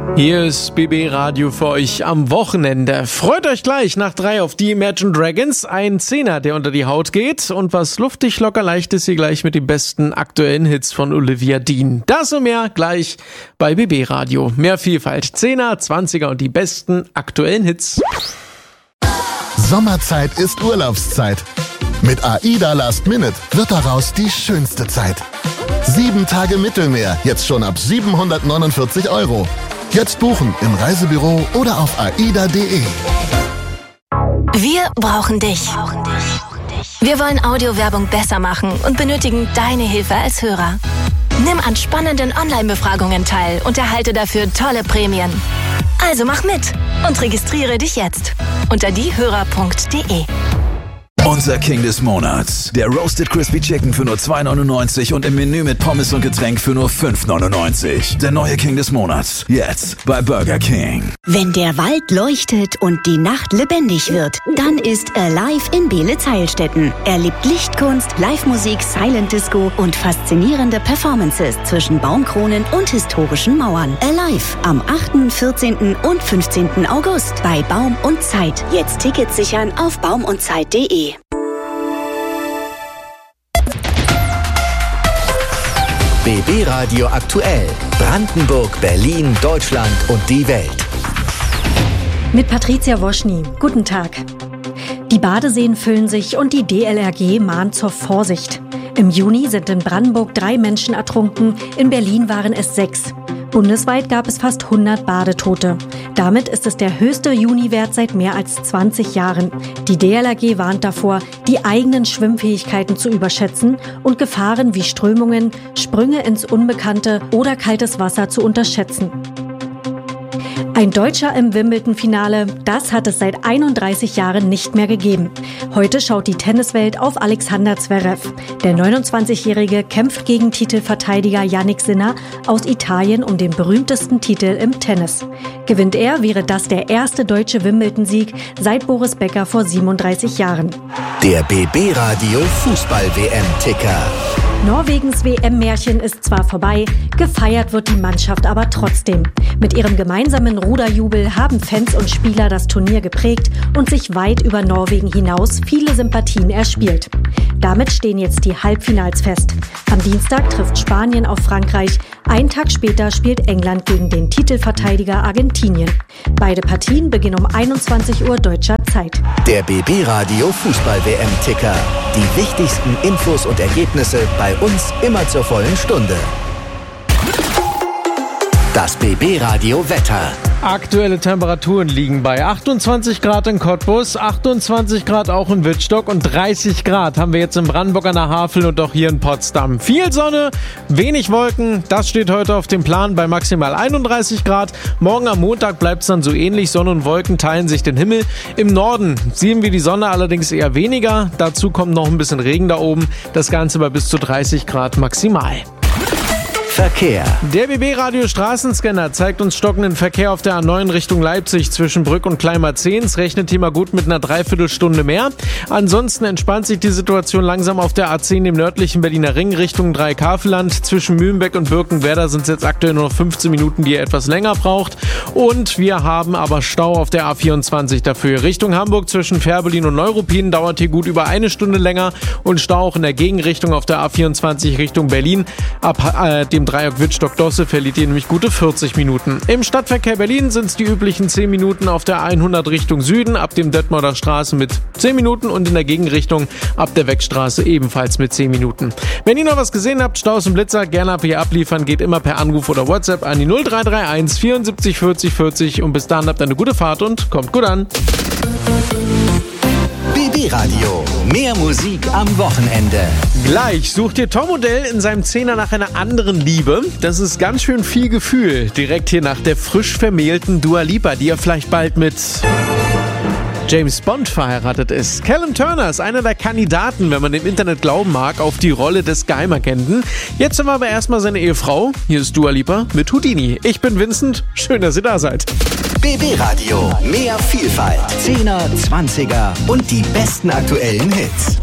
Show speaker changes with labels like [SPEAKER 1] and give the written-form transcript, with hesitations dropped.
[SPEAKER 1] Hier ist BB Radio für euch am Wochenende. Freut euch gleich nach 3 auf die Imagine Dragons. Ein Zehner, der unter die Haut geht. Und was luftig locker leicht ist, hier gleich mit den besten aktuellen Hits von Olivia Dean. Das und mehr gleich bei BB Radio. Mehr Vielfalt. 10er, 20er und die besten aktuellen Hits.
[SPEAKER 2] Sommerzeit ist Urlaubszeit. Mit AIDA Last Minute wird daraus die schönste Zeit. 7 Tage Mittelmeer, jetzt schon ab 749 €. Jetzt buchen im Reisebüro oder auf aida.de.
[SPEAKER 3] Wir brauchen dich. Wir wollen Audiowerbung besser machen und benötigen deine Hilfe als Hörer. Nimm an spannenden Online-Befragungen teil und erhalte dafür tolle Prämien. Also mach mit und registriere dich jetzt unter diehörer.de.
[SPEAKER 4] Unser King des Monats. Der Roasted Crispy Chicken für nur 2,99 und im Menü mit Pommes und Getränk für nur 5,99. Der neue King des Monats. Jetzt bei Burger King.
[SPEAKER 5] Wenn der Wald leuchtet und die Nacht lebendig wird, dann ist Alive in Beelitz-Heilstätten. Erlebt Lichtkunst, Live-Musik, Silent Disco und faszinierende Performances zwischen Baumkronen und historischen Mauern. Alive am 8., 14. und 15. August bei Baum und Zeit. Jetzt Tickets sichern auf baumundzeit.de.
[SPEAKER 6] BB Radio aktuell. Brandenburg, Berlin, Deutschland und die Welt.
[SPEAKER 7] Mit Patricia Woschny. Guten Tag. Die Badeseen füllen sich und die DLRG mahnt zur Vorsicht. Im Juni sind in Brandenburg 3 Menschen ertrunken, in Berlin waren es 6. Bundesweit gab es fast 100 Badetote. Damit ist es der höchste Juniwert seit mehr als 20 Jahren. Die DLRG warnt davor, die eigenen Schwimmfähigkeiten zu überschätzen und Gefahren wie Strömungen, Sprünge ins Unbekannte oder kaltes Wasser zu unterschätzen. Ein Deutscher im Wimbledon-Finale, das hat es seit 31 Jahren nicht mehr gegeben. Heute schaut die Tenniswelt auf Alexander Zverev. Der 29-Jährige kämpft gegen Titelverteidiger Jannik Sinner aus Italien um den berühmtesten Titel im Tennis. Gewinnt er, wäre das der erste deutsche Wimbledon-Sieg seit Boris Becker vor 37 Jahren.
[SPEAKER 6] Der BB Radio Fußball-WM-Ticker.
[SPEAKER 7] Norwegens WM-Märchen ist zwar vorbei, gefeiert wird die Mannschaft aber trotzdem. Mit ihrem gemeinsamen Ruderjubel haben Fans und Spieler das Turnier geprägt und sich weit über Norwegen hinaus viele Sympathien erspielt. Damit stehen jetzt die Halbfinals fest. Am Dienstag trifft Spanien auf Frankreich. Einen Tag später spielt England gegen den Titelverteidiger Argentinien. Beide Partien beginnen um 21 Uhr deutscher Zeit.
[SPEAKER 6] Der BB Radio Fußball-WM-Ticker. Die wichtigsten Infos und Ergebnisse bei uns immer zur vollen Stunde. Das BB Radio Wetter.
[SPEAKER 1] Aktuelle Temperaturen liegen bei 28 Grad in Cottbus, 28 Grad auch in Wittstock und 30 Grad haben wir jetzt in Brandenburg an der Havel und auch hier in Potsdam. Viel Sonne, wenig Wolken, das steht heute auf dem Plan bei maximal 31 Grad. Morgen am Montag bleibt es dann so ähnlich, Sonne und Wolken teilen sich den Himmel. Im Norden sehen wir die Sonne allerdings eher weniger, dazu kommt noch ein bisschen Regen da oben, das Ganze bei bis zu 30 Grad maximal.
[SPEAKER 6] Verkehr.
[SPEAKER 1] Der BB-Radio Straßenscanner zeigt uns stockenden Verkehr auf der A9 Richtung Leipzig zwischen Brück und Kleinmarzehns. Rechnet hier mal gut mit einer Dreiviertelstunde mehr. Ansonsten entspannt sich die Situation langsam auf der A10 im nördlichen Berliner Ring Richtung Dreieckhavelland. Zwischen Mühlenbeck und Birkenwerder sind es jetzt aktuell nur noch 15 Minuten, die ihr etwas länger braucht. Und wir haben aber Stau auf der A24 dafür. Richtung Hamburg zwischen Fährberlin und Neuruppin dauert hier gut über 1 Stunde länger. Und Stau auch in der Gegenrichtung auf der A24 Richtung Berlin. Ab dem Dreieck Wittstock-Dosse verliert ihr nämlich gute 40 Minuten. Im Stadtverkehr Berlin sind es die üblichen 10 Minuten auf der 100 Richtung Süden, ab dem Detmolder Straße mit 10 Minuten und in der Gegenrichtung ab der Wegstraße ebenfalls mit 10 Minuten. Wenn ihr noch was gesehen habt, Staus und Blitzer, gerne ab hier abliefern, geht immer per Anruf oder WhatsApp an die 0331 74 40 40 und bis dahin habt eine gute Fahrt und kommt gut an.
[SPEAKER 6] BB Radio. Mehr Musik am Wochenende.
[SPEAKER 1] Gleich sucht ihr Tom Odell in seinem Zehner nach einer anderen Liebe. Das ist ganz schön viel Gefühl. Direkt hier nach der frisch vermählten Dua Lipa, die er vielleicht bald mit James Bond verheiratet ist. Callum Turner ist einer der Kandidaten, wenn man dem Internet glauben mag, auf die Rolle des Geheimagenten. Jetzt haben wir aber erstmal seine Ehefrau. Hier ist Dua Lipa mit Houdini. Ich bin Vincent. Schön, dass ihr da seid.
[SPEAKER 6] BB Radio. Mehr Vielfalt. 10er, 20er und die besten aktuellen Hits.